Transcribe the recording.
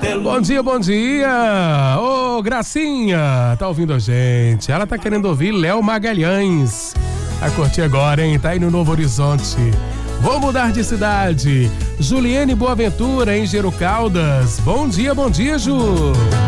Bom dia, bom dia. Ô, Gracinha, tá ouvindo a gente? Ela tá querendo ouvir Léo Magalhães. A curtir agora, hein? Tá aí no Novo Horizonte. Vou mudar de cidade. Juliane Boaventura, em Gero Caldas. Bom dia, Ju.